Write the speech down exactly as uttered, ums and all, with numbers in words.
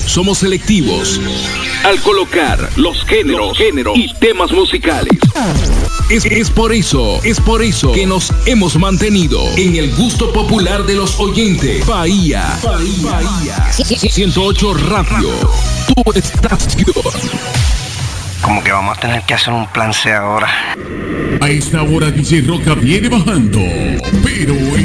somos selectivos al colocar los géneros, géneros y temas musicales. Es, es por eso, es por eso que nos hemos mantenido en el gusto popular de los oyentes. Bahía, Bahía, Bahía. ciento ocho Radio, tu estación. Como que vamos a tener que hacer un plan C ahora. A esta hora D J Roca viene bajando, pero